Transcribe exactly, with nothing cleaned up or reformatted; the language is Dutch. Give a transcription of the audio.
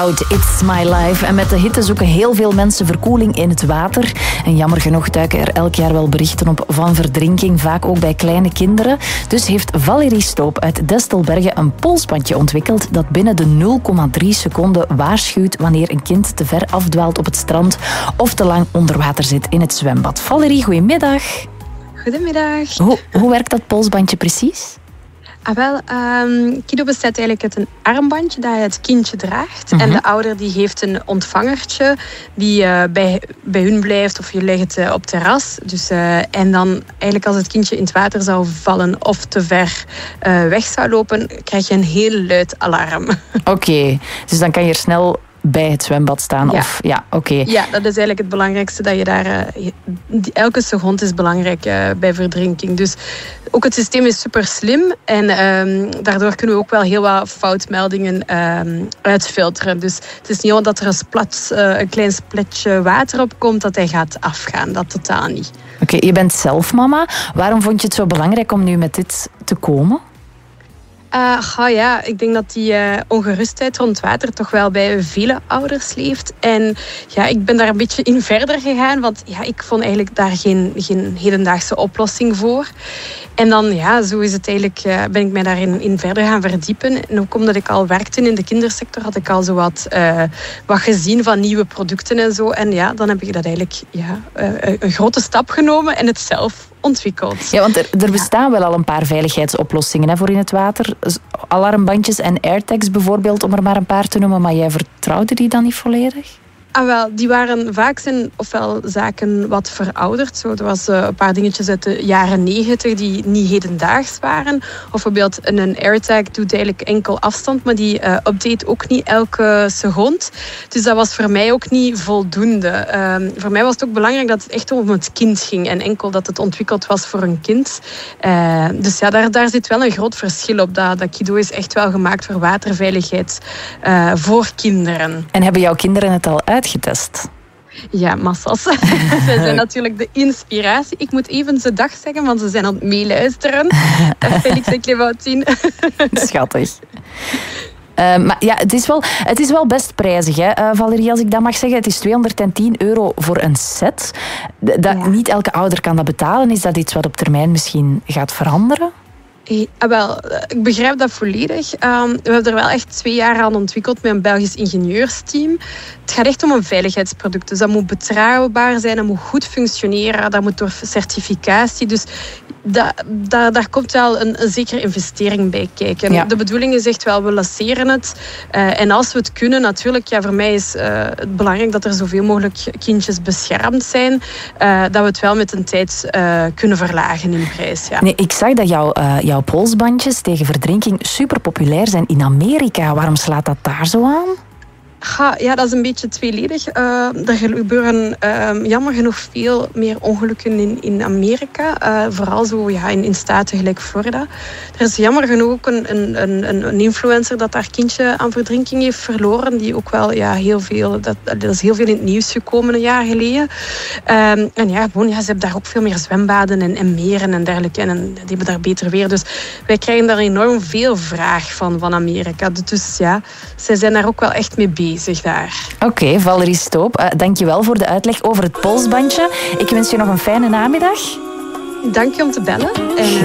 It's my life. En met de hitte zoeken heel veel mensen verkoeling in het water. En jammer genoeg duiken er elk jaar wel berichten op van verdrinking, vaak ook bij kleine kinderen. Dus heeft Valerie Stoop uit Destelbergen een polsbandje ontwikkeld dat binnen de nul komma drie seconden waarschuwt wanneer een kind te ver afdwaalt op het strand of te lang onder water zit in het zwembad. Valerie, goedemiddag. Goedemiddag. Hoe, hoe werkt dat polsbandje precies? Ah, wel, um, Kido bestaat eigenlijk uit een armbandje dat je het kindje draagt. Mm-hmm. En de ouder die heeft een ontvangertje die uh, bij, bij hun blijft of je legt het uh, op terras. Dus, uh, en dan eigenlijk als het kindje in het water zou vallen of te ver uh, weg zou lopen, krijg je een heel luid alarm. Oké, okay, dus dan kan je er snel bij het zwembad staan? Ja, of, ja oké. Okay. Ja, dat is eigenlijk het belangrijkste. Dat je daar, uh, elke seconde is belangrijk uh, bij verdrinking. Dus ook het systeem is super slim. En uh, daardoor kunnen we ook wel heel wat foutmeldingen uh, uitfilteren. Dus het is niet omdat er een, splat, uh, een klein spletje water op komt dat hij gaat afgaan. Dat totaal niet. Oké, okay, je bent zelf mama. Waarom vond je het zo belangrijk om nu met dit te komen? Uh, oh ja, ik denk dat die uh, ongerustheid rond water toch wel bij vele ouders leeft. En ja, ik ben daar een beetje in verder gegaan, want ja, ik vond eigenlijk daar geen, geen hedendaagse oplossing voor. En dan, ja, zo is het eigenlijk, uh, ben ik mij daarin in verder gaan verdiepen. En ook omdat ik al werkte in de kindersector, had ik al zo wat, uh, wat gezien van nieuwe producten en zo. En ja, dan heb ik dat eigenlijk ja, uh, een grote stap genomen en het zelf ontwikkeld. Ja, want er, er bestaan wel al een paar veiligheidsoplossingen hè, voor in het water. Alarmbandjes en airtags bijvoorbeeld, om er maar een paar te noemen. Maar jij vertrouwde die dan niet volledig? Ah, wel, die waren vaak zijn ofwel zaken wat verouderd. Zo, er was uh, een paar dingetjes uit de jaren negentig die niet hedendaags waren. Of bijvoorbeeld een airtag doet eigenlijk enkel afstand, maar die uh, update ook niet elke seconde. Dus dat was voor mij ook niet voldoende. Uh, voor mij was het ook belangrijk dat het echt om het kind ging en enkel dat het ontwikkeld was voor een kind. Uh, dus ja, daar, daar zit wel een groot verschil op. Dat, dat Kido is echt wel gemaakt voor waterveiligheid uh, voor kinderen. En hebben jouw kinderen het al uit? Getest. Ja, massas. Zij zijn natuurlijk de inspiratie. Ik moet even ze dag zeggen, want ze zijn aan het meeluisteren. Felix en Clémentine. Schattig. Uh, maar ja, het is wel, het is wel best prijzig, hè, uh, Valerie, als ik dat mag zeggen. Het is tweehonderdtien euro voor een set. Dat, ja. Niet elke ouder kan dat betalen. Is dat iets wat op termijn misschien gaat veranderen? Hey, ah, wel, ik begrijp dat volledig. Um, we hebben er wel echt twee jaar aan ontwikkeld met een Belgisch ingenieursteam. Het gaat echt om een veiligheidsproduct. Dus dat moet betrouwbaar zijn, dat moet goed functioneren, dat moet door certificatie. Dus dat, dat, daar komt wel een, een zekere investering bij kijken. Ja. De bedoeling is echt wel, we lanceren het. Uh, en als we het kunnen, natuurlijk, ja, voor mij is uh, het belangrijk dat er zoveel mogelijk kindjes beschermd zijn. Uh, dat we het wel met een tijd uh, kunnen verlagen in prijs. Ja. Nee, ik zag dat jouw, uh, jouw polsbandjes tegen verdrinking super populair zijn in Amerika. Waarom slaat dat daar zo aan? Ja, dat is een beetje tweeledig. Uh, er gebeuren uh, jammer genoeg veel meer ongelukken in, in Amerika. Uh, vooral zo ja, in, in staten gelijk Florida. Er is jammer genoeg ook een, een, een influencer dat haar kindje aan verdrinking heeft verloren. Die ook wel ja, heel veel... Dat, dat is heel veel in het nieuws gekomen een jaar geleden. Uh, en ja, gewoon, ja, ze hebben daar ook veel meer zwembaden en, en meren en dergelijke. En, en die hebben daar beter weer. Dus wij krijgen daar enorm veel vraag van, van Amerika. Dus ja, zij zijn daar ook wel echt mee bezig. Oké, okay, Valerie Stoop, uh, dank je wel voor de uitleg over het polsbandje. Ik wens je nog een fijne namiddag. Dank je om te bellen. En, uh...